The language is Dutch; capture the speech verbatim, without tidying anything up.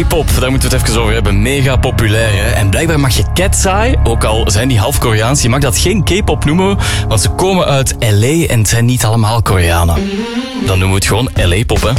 K-pop, daar moeten we het even over hebben. Mega populair, hè? En blijkbaar mag je Cat's Eye, ook al zijn die half Koreaans, je mag dat geen K-pop noemen, want ze komen uit L A en het zijn niet allemaal Koreanen. Dan noemen we het gewoon L A-pop, hè.